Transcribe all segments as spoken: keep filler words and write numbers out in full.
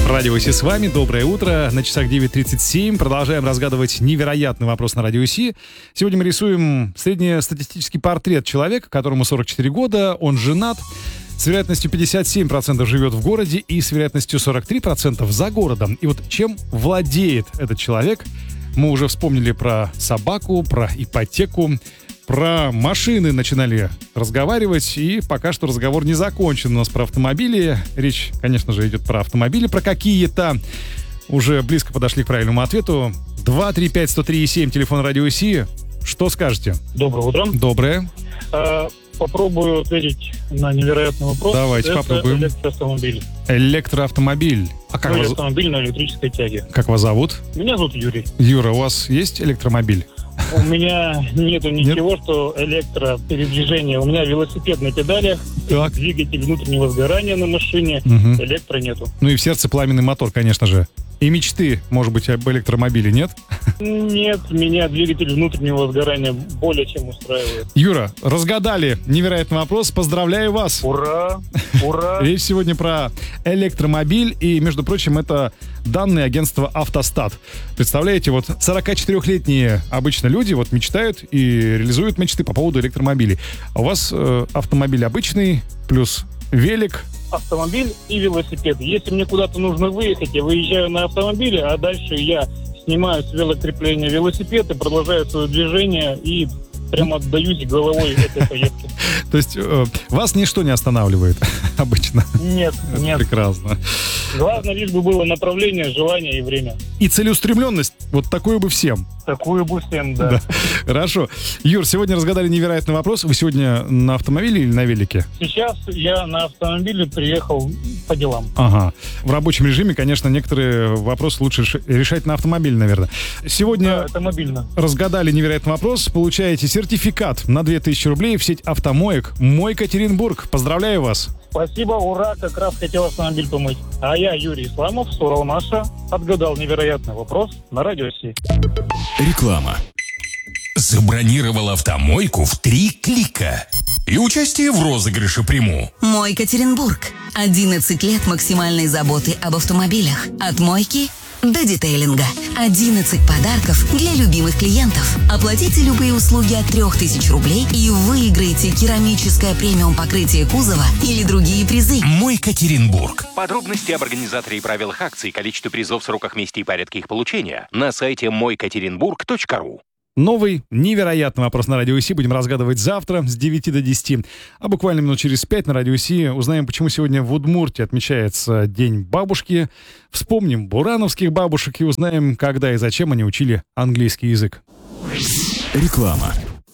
Радио Си с вами. Доброе утро. На часах девять тридцать семь. Продолжаем разгадывать невероятный вопрос на Радио Си. Сегодня мы рисуем среднестатистический портрет человека, которому сорок четыре года. Он женат. С вероятностью пятьдесят семь процентов живет в городе и с вероятностью сорок три процента за городом. И вот чем владеет этот человек? Мы уже вспомнили про собаку, про ипотеку, про машины начинали разговаривать, и пока что разговор не закончен у нас про автомобили. Речь, конечно же, идет про автомобили, про какие-то. Уже близко подошли к правильному ответу. два три пять сто три семь, телефон Радио Си. Что скажете? Доброе утро. Доброе. А, попробую ответить на невероятный вопрос. Давайте Это попробуем. электроавтомобиль. Электроавтомобиль. А как вас... Автомобиль на электрической тяге. Как вас зовут? Меня зовут Юрий. Юра, у вас есть электромобиль? У меня нету ничего, Нет? что электропередвижение. У меня велосипед на педалях, так. Двигатель внутреннего сгорания на машине, угу. Электро нету. Ну и в сердце пламенный мотор, конечно же. И мечты, может быть, об электромобиле, нет? Нет, меня двигатель внутреннего сгорания более чем устраивает. Юра, разгадали невероятный вопрос. Поздравляю вас. Ура! Ура! Речь сегодня про электромобиль. И, между прочим, это данные агентства «Автостат». Представляете, вот сорокачетырёхлетние обычно люди вот мечтают и реализуют мечты по поводу электромобилей. А у вас э, автомобиль обычный плюс велик. Автомобиль и велосипед. Если мне куда-то нужно выехать, я выезжаю на автомобиле, а дальше я снимаю с велокрепления велосипед и продолжаю свое движение и прямо отдаюсь головой этой поездке. То есть э, вас ничто не останавливает обычно? Нет, нет. Прекрасно. Главное, лишь бы было направление, желание и время. И целеустремленность. Вот такую бы всем. Такую бы всем, да. да. Хорошо. Юр, сегодня разгадали невероятный вопрос. Вы сегодня на автомобиле или на велике? Сейчас я на автомобиле приехал по делам. Ага. В рабочем режиме, конечно, некоторые вопросы лучше решать на автомобиле, наверное. Сегодня да, это мобильно. Разгадали невероятный вопрос. Получаете сертификат на две тысячи рублей в сеть автомоек «Мой Екатеринбург». Поздравляю вас. Спасибо, ура, как раз хотел автомобиль помыть. А я, Юрий Исламов, с Уралмаша, отгадал невероятный вопрос на Радио Си. Реклама. Забронировал автомойку в три клика. И участие в розыгрыше приму. «Мой Екатеринбург». одиннадцать лет максимальной заботы об автомобилях. От мойки до детейлинга. одиннадцать подарков для любимых клиентов. Оплатите любые услуги от трех тысяч рублей и выиграете керамическое премиум покрытие кузова или другие призы. «Мой Екатеринбург». Подробности об организаторе и правилах акций, количестве призов, сроках, месте и порядке их получения на сайте мой екатеринбург точка ру. Новый невероятный вопрос на Радио Си будем разгадывать завтра с девяти до десяти. А буквально минут через пять на Радио Си узнаем, почему сегодня в Удмуртии отмечается День бабушки. Вспомним бурановских бабушек и узнаем, когда и зачем они учили английский язык. Реклама.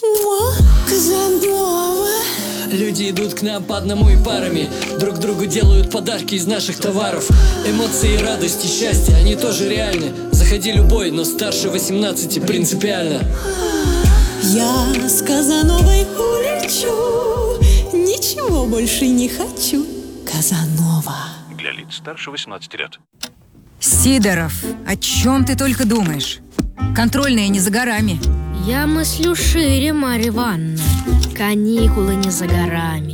Люди идут к нам по одному и парами. Друг другу делают подарки из наших товаров. Эмоции, радости, счастье, они тоже реальны. Заходи любой, но старше восемнадцати принципиально. Я с Казановой улечу, ничего больше не хочу. Казанова. Для лиц старше восемнадцати лет. Сидоров, о чем ты только думаешь? Контрольная не за горами. Я мыслю шире, Марья Ивановна. Каникулы не за горами.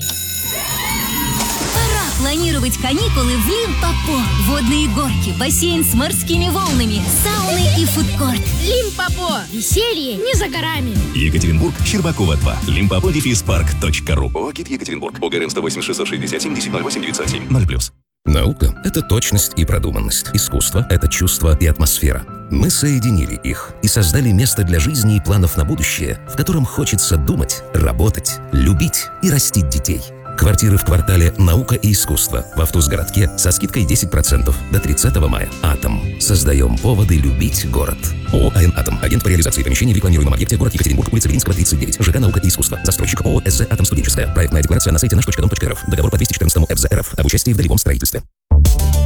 Пора планировать каникулы в Лимпопо. Водные горки, бассейн с морскими волнами, сауны и фудкорт. Лимпопо. Веселье не за горами. Екатеринбург, Щербакова два. Лимпопо дефис парк точка ру. ОГИ Екатеринбург. ОГРН сто восемь шестьсот шестьдесят семь десять ноль восемь девятьсот семь. ноль плюс. Наука — это точность и продуманность. Искусство — это чувство и атмосфера. Мы соединили их и создали место для жизни и планов на будущее, в котором хочется думать, работать, любить и растить детей. Квартиры в квартале «Наука и искусство» в Автузгородке со скидкой десять процентов до тридцатого мая. «Атом». Создаем поводы любить город. ООО «АН Атом». Агент по реализации помещений в рекламируемом объекте город Екатеринбург, улица Ленинского, тридцать девять. ЖК «Наука и искусство». Застройщик ООО «СЗ Атом Студенческая». Проектная декларация на сайте наш точка дом точка рф. Договор по двести четырнадцатому ФЗ РФ об участии в долевом строительстве.